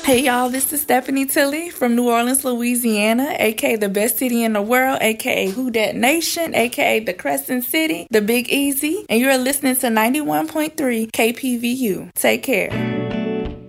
Hey y'all, this is Stephanie Tilley from New Orleans, Louisiana, aka the best city in the world, aka Who Dat Nation, aka the Crescent City, the Big Easy, and you're listening to 91.3 KPVU. Take care.